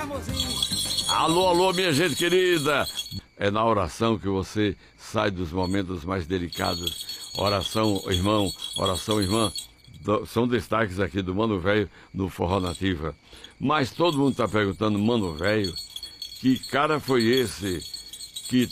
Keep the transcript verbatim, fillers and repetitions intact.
Alô, alô, minha gente querida. É na oração que você sai dos momentos mais delicados. Oração, irmão, oração, irmã. São destaques aqui do Mano Velho no Forró Nativa. Mas todo mundo está perguntando, Mano Velho, que cara foi esse